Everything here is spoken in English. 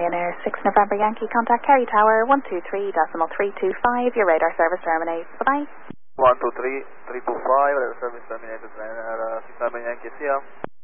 Ryanair 6 November Yankee, contact Kerry Tower 123.325. Your radar service terminates. Bye-bye. 123.325, radar service terminated, Ryanair 6 November Yankee, see ya.